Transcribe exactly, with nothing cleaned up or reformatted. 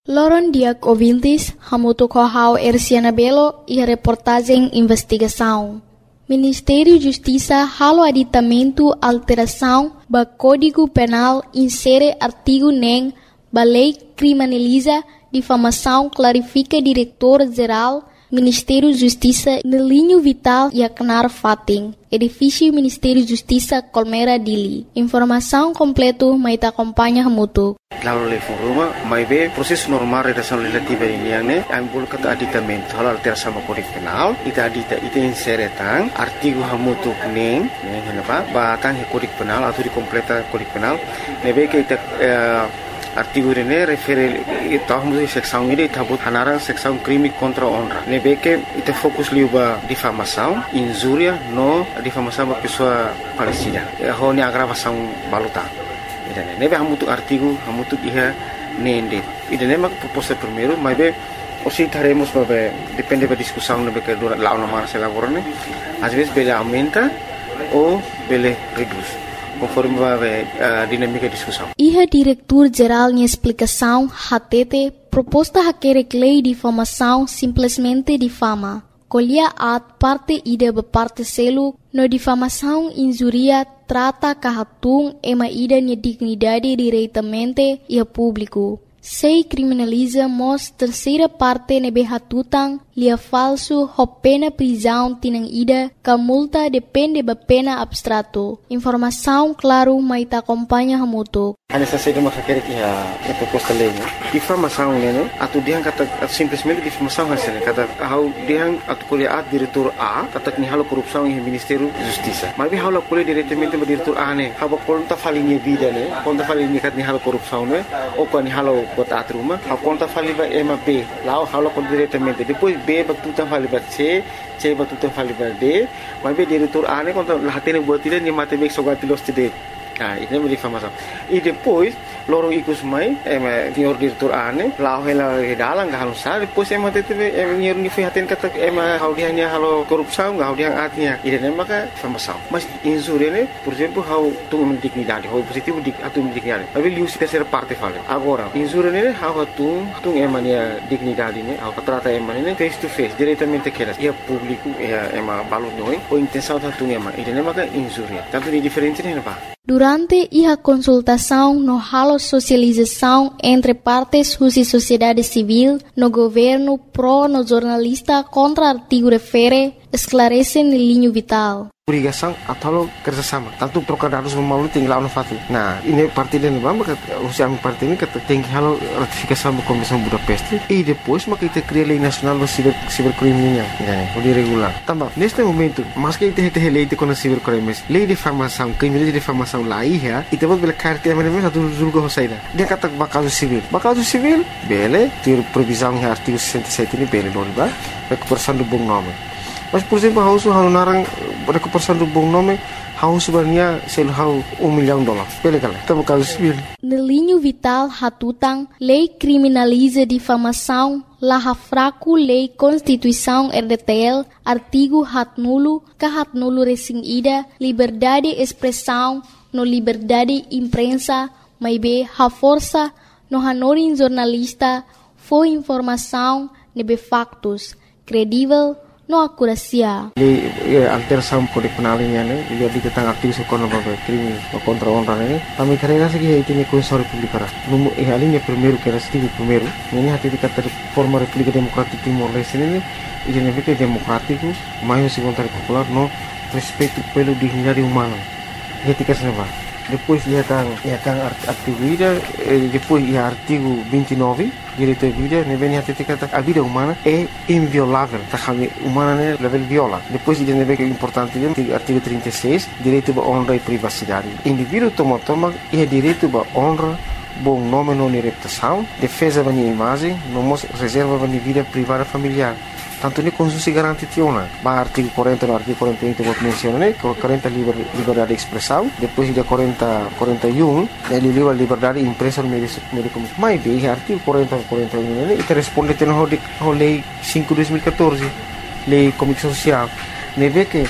Loron diak ouvintes, hamuto kohau Erciana Belo e a reportagem investigação. Ministério Justiça halo aditamento alteração ba Código Penal insere artigo nem ba lei criminaliza difamação clarifica diretor-geral Ministério Justiça no linho vital e Aknar Fating, edifício Ministério Justiça Colmeira Dili. Informação completa mai ta acompanha mutu. Lalu le foruma mai be proses normal redação legislativa ini yang ne ambul kata aditamento hal alteração sama Kode Penal ita adita ita insere tang artigo hamutu neng neng henapa ba tang Kode Penal atau di completa Kode Penal nebe ke ita artigo ini refere ita hamutu seksão ini tabut hanaran seksão crime contra honra nebe ke ita fokus liuba difamação injuria no difamação ba pessoa falecida ho ni agravação baluta. Idane nebe hamutu artigo hamutu iha nende idane mak proposta primeiro mas be osi taremos babe depende da discussão nebe que dura lá uma se elaborane às vezes bele aumenta ou bele reduz conforme babe a dinâmica da discussão. Iha diretor-geral em explicação hatete proposta hakere lei de difamação simplesmente difama. Colhia at parte ida ba parte selo no difamação injuria trata kahatung ema ida nia dignidade diretamente e a público. Sei criminaliza mos terceira parte nebe hatutang lia falso ho pena prisão tinang ida ka multa depende ba pena abstrato. Informação claro mai ta acompanha hamuto. Ana sa saída uma quer que a proposta lei difamação né atu diang kata simplesmente difamação hasil kata how diang atu kuliah at diretor A kata ni halo korupsão em Ministério Justiça mas bi halo kuliah diretamente ba diretor A né haba conta falinha vida né conta falinha kat ni halo korupsão né ou pa ni halo bot atruma ha conta faliba M B lá halo con diretamente depois B ba tu tan faliba C C ba tu tan faliba D mas bi diretor A né conta latene buat dia ni mate bek sogatilos tide. Ah, ini menjadi difamação. E depois, loro ikus mai, eh, senhor diretor ane, lau hela dalang gak halusar, depois emang tete em nyer ni fihatin kata emang hau dia nya halo korupsão, hau dia atnya. Ide nem maka difamação. Mas injúria né, por exemplo, hau tu dignidade, hau positivo dik atu dignidade. Tapi liu se terceira parte fala. Agora, injúria né, hau tu tu emang nia dignidade né, hau trata emang né face to face, diretamente aquelas. E público, e emang balut noi, ou intenção tu emang. Ide nem maka injúria. Tanto di diferente né, apa? Durante a consultação no halo socialização entre partes e sociedade civil, no governo pro no jornalista contra artigo refere, esclarece no linho vital. Obrigação atau kerjasama. Tanto trocar dados melalui tinggal no fatu. Nah, ini parti dan bamba kata usia parti ini kata tinggi halo ratifikasi sama Komisi Budapest. E depois maka kita cria lei nacional do ciber cibercriminal, né? O de regular. Também neste momento, mas que kita tem lei de contra cibercrimes, lei de difamação, crime de difamação lá ia, e depois bela carta mas mesmo satu julgo hosaida. Dia kata bakal civil. Bakal civil, bele, ter previsão em artigo sessenta e sete ini bele doriba, recuperação do bom nome. Mas, por exemplo, hau su hau narang recuperação do bom nome, hau sebenarnya sel hau um milhão de dólares. Pele kala, tá caso civil. No linho vital hatutang, lei criminaliza difamação, la fraco lei Constituição R D T L, artigo hat nulo, ka hat nulo resing ida, liberdade expressão, no liberdade imprensa, mai be ha força, no hanorin jornalista, foi informação, nebe factos, credível, no akurasia. Lei alteração Kode Penal ini ane, lihat di tentang aktivis kontra crime contra honra ini. Kami karena segi itu ni Konstitusi Republik Ara. Numu eh alinya primeiro que era setiap primeiro. Ini hati dikata forma Republik Demokratik Timor Leste ini, ini negara demokratik, maior se contra popular, no respeito pelo dignidade humana. Ketika senapa. Depois ia tang ia tang artigo ida, depois ia artigo vinte e nove, direito à vida, ne vem até kata a vida humana é inviolável, tá kami humana né level viola. Depois ida ne vem que é importante dia artigo trinta e seis, direito à honra e privacidade. Indivíduo toma toma ia direito à honra, bom nome não reputação, defesa da minha imagem, não reserva da minha vida privada familiar. Tanto ni konstitusi garanti tiona. Ba artigo quarenta no artigo quarenta e um que menciona né, quarenta liber, liberdade de expressão, depois de quarenta, quarenta e um, ele livre liberdade de imprensa no meio de comunicação. Mas bem, artigo quarenta, quarenta e um, né, e corresponde a lei cinco de dois mil e quatorze, lei de comunicação social. Ne vê que